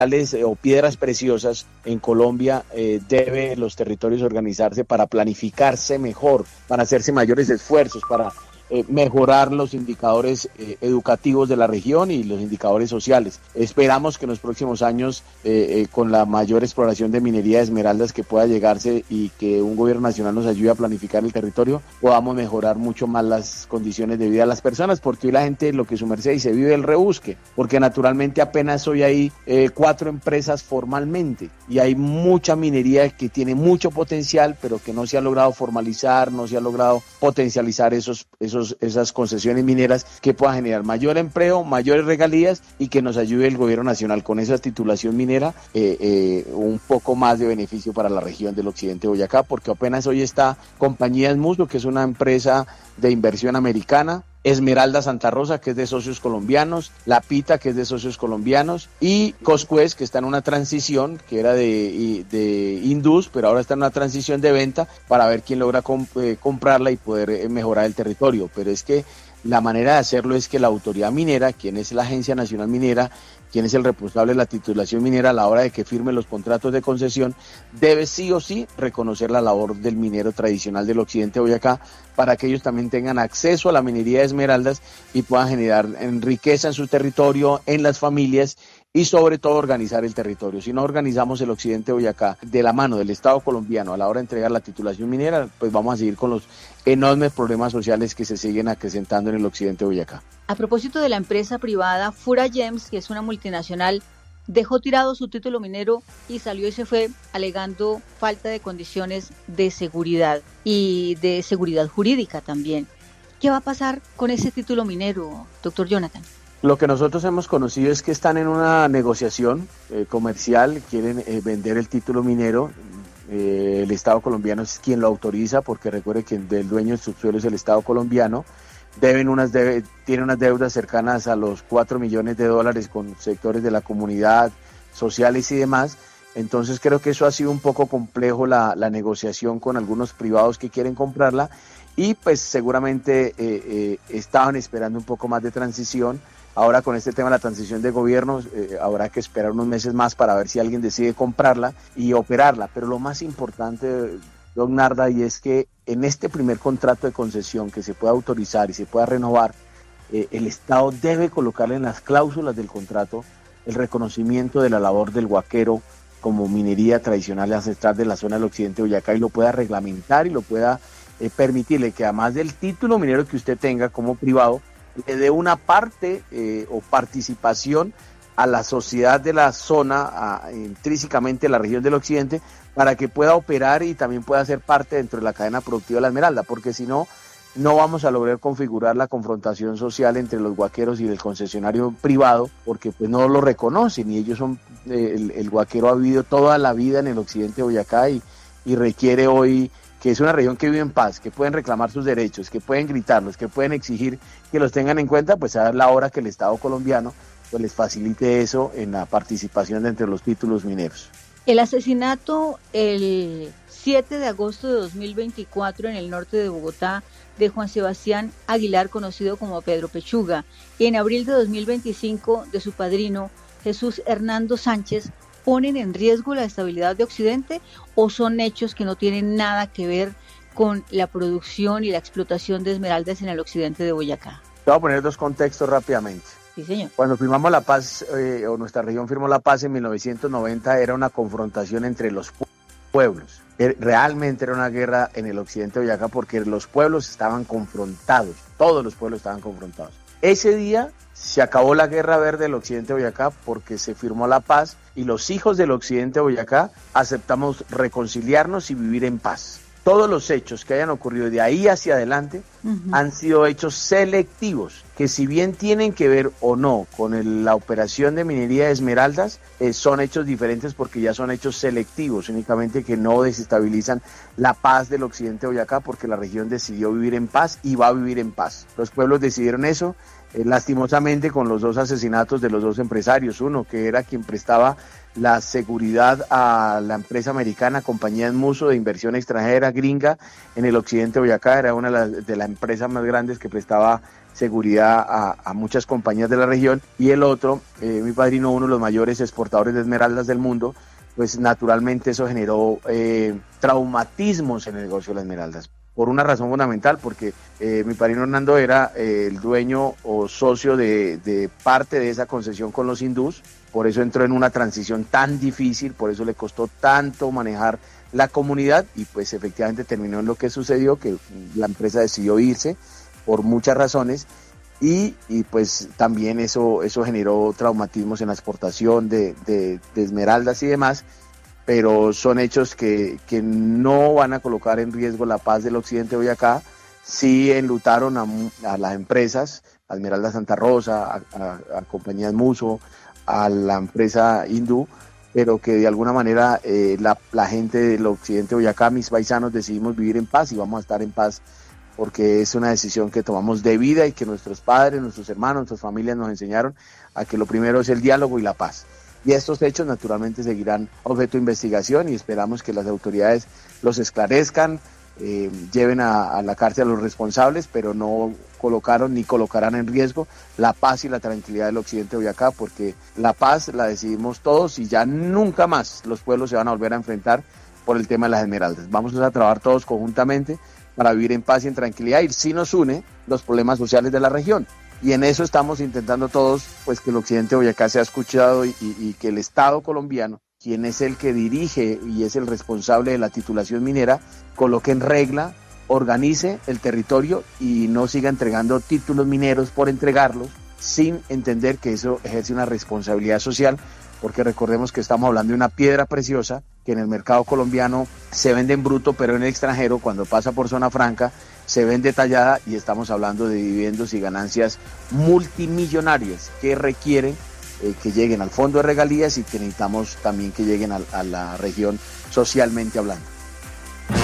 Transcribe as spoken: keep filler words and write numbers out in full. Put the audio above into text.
eh, o piedras preciosas en Colombia, eh, debe los territorios organizarse para planificarse mejor, para hacerse mayores esfuerzos, para Eh, mejorar los indicadores eh, educativos de la región y los indicadores sociales. Esperamos que en los próximos años, eh, eh, con la mayor exploración de minería de esmeraldas que pueda llegarse y que un gobierno nacional nos ayude a planificar el territorio, podamos mejorar mucho más las condiciones de vida de las personas, porque hoy la gente, lo que su merced dice, vive el rebusque, porque naturalmente apenas hoy hay eh, cuatro empresas formalmente y hay mucha minería que tiene mucho potencial, pero que no se ha logrado formalizar, no se ha logrado potencializar esos, esos esas concesiones mineras que puedan generar mayor empleo, mayores regalías y que nos ayude el gobierno nacional con esa titulación minera eh, eh, un poco más de beneficio para la región del occidente de Boyacá, porque apenas hoy está Compañías Muso, que es una empresa de inversión americana, Esmeralda Santa Rosa, que es de socios colombianos, La Pita, que es de socios colombianos, y Coscuez, que está en una transición, que era de, de Indus, pero ahora está en una transición de venta para ver quién logra comp eh, comprarla y poder eh, mejorar el territorio. Pero es que la manera de hacerlo es que la autoridad minera, quien es la Agencia Nacional Minera, quien es el responsable de la titulación minera a la hora de que firme los contratos de concesión, debe sí o sí reconocer la labor del minero tradicional del occidente de Boyacá para que ellos también tengan acceso a la minería de esmeraldas y puedan generar riqueza en su territorio, en las familias y sobre todo organizar el territorio. Si no organizamos el occidente de Boyacá de la mano del Estado colombiano a la hora de entregar la titulación minera, pues vamos a seguir con los enormes problemas sociales que se siguen acrecentando en el occidente de Boyacá. A propósito de la empresa privada Fura Gems, que es una multinacional, dejó tirado su título minero y salió y se fue alegando falta de condiciones de seguridad y de seguridad jurídica también. ¿Qué va a pasar con ese título minero, doctor Jonathan? Lo que nosotros hemos conocido es que están en una negociación eh, comercial, quieren eh, vender el título minero. Eh, el Estado colombiano es quien lo autoriza, porque recuerde que el dueño del subsuelo es el Estado colombiano. Deben unas debe, tiene unas deudas cercanas a los cuatro millones de dólares con sectores de la comunidad, sociales y demás. Entonces creo que eso ha sido un poco complejo la, la negociación con algunos privados que quieren comprarla y pues seguramente eh, eh, estaban esperando un poco más de transición. Ahora con este tema de la transición de gobiernos eh, habrá que esperar unos meses más para ver si alguien decide comprarla y operarla. Pero lo más importante, don Narda, y es que en este primer contrato de concesión que se pueda autorizar y se pueda renovar, eh, el Estado debe colocarle en las cláusulas del contrato el reconocimiento de la labor del guaquero como minería tradicional y ancestral de la zona del occidente de Boyacá y lo pueda reglamentar y lo pueda eh, permitirle que además del título minero que usted tenga como privado, le dé una parte eh, o participación a la sociedad de la zona, a, intrínsecamente la región del occidente, para que pueda operar y también pueda ser parte dentro de la cadena productiva de la esmeralda, porque si no, no vamos a lograr configurar la confrontación social entre los guaqueros y el concesionario privado, porque pues no lo reconocen y ellos son, eh, el, el guaquero ha vivido toda la vida en el occidente de Boyacá y, y requiere hoy que es una región que vive en paz, que pueden reclamar sus derechos, que pueden gritarlos, que pueden exigir que los tengan en cuenta, pues a la hora que el Estado colombiano pues les facilite eso en la participación de entre los títulos mineros. El asesinato el siete de agosto de dos mil veinticuatro en el norte de Bogotá de Juan Sebastián Aguilar, conocido como Pedro Pechuga, y en abril de dos mil veinticinco de su padrino Jesús Hernando Sánchez, ¿ponen en riesgo la estabilidad de Occidente o son hechos que no tienen nada que ver con la producción y la explotación de esmeraldas en el occidente de Boyacá? Te voy a poner dos contextos rápidamente. Sí, señor. Cuando firmamos la paz, eh, o nuestra región firmó la paz en mil novecientos noventa, era una confrontación entre los pueblos. Realmente era una guerra en el occidente de Boyacá porque los pueblos estaban confrontados, todos los pueblos estaban confrontados. Ese día se acabó la guerra verde del occidente de Boyacá porque se firmó la paz y los hijos del occidente de Boyacá aceptamos reconciliarnos y vivir en paz. Todos los hechos que hayan ocurrido de ahí hacia adelante uh-huh. han sido hechos selectivos, que si bien tienen que ver o no con el, la operación de minería de esmeraldas, eh, son hechos diferentes porque ya son hechos selectivos, únicamente que no desestabilizan la paz del occidente de Boyacá porque la región decidió vivir en paz y va a vivir en paz. Los pueblos decidieron eso, eh, lastimosamente con los dos asesinatos de los dos empresarios, uno que era quien prestaba la seguridad a la empresa americana Compañías Muso de inversión extranjera gringa en el occidente de Boyacá, era una de las de las empresas más grandes que prestaba seguridad a, a muchas compañías de la región. Y el otro, eh, mi padrino, uno de los mayores exportadores de esmeraldas del mundo, pues naturalmente eso generó eh, traumatismos en el negocio de las esmeraldas. Por una razón fundamental, porque eh, mi padrino Hernando era eh, el dueño o socio de, de parte de esa concesión con los hindús, por eso entró en una transición tan difícil, por eso le costó tanto manejar la comunidad y pues efectivamente terminó en lo que sucedió, que la empresa decidió irse por muchas razones y, y pues también eso, eso generó traumatismos en la exportación de, de, de esmeraldas y demás, pero son hechos que, que no van a colocar en riesgo la paz del occidente de Boyacá. Sí enlutaron a, a las empresas, a Esmeralda Santa Rosa, a, a, a compañías Muso, a la empresa hindú, pero que de alguna manera eh, la, la gente del occidente de Boyacá, mis paisanos, decidimos vivir en paz y vamos a estar en paz porque es una decisión que tomamos de vida y que nuestros padres, nuestros hermanos, nuestras familias nos enseñaron a que lo primero es el diálogo y la paz. Y estos hechos naturalmente seguirán objeto de investigación y esperamos que las autoridades los esclarezcan, eh, lleven a, a la cárcel a los responsables, pero no colocaron ni colocarán en riesgo la paz y la tranquilidad del occidente de Boyacá, porque la paz la decidimos todos y ya nunca más los pueblos se van a volver a enfrentar por el tema de las esmeraldas. Vamos a trabajar todos conjuntamente para vivir en paz y en tranquilidad y sí nos une los problemas sociales de la región. Y en eso estamos intentando todos, pues que el occidente de Boyacá sea escuchado y, y, y que el Estado colombiano, quien es el que dirige y es el responsable de la titulación minera, coloque en regla, organice el territorio y no siga entregando títulos mineros por entregarlos, sin entender que eso ejerce una responsabilidad social, porque recordemos que estamos hablando de una piedra preciosa que en el mercado colombiano se vende en bruto, pero en el extranjero, cuando pasa por zona franca, se vende tallada y estamos hablando de dividendos y ganancias multimillonarias que requieren eh, que lleguen al fondo de regalías y que necesitamos también que lleguen a, a la región socialmente hablando.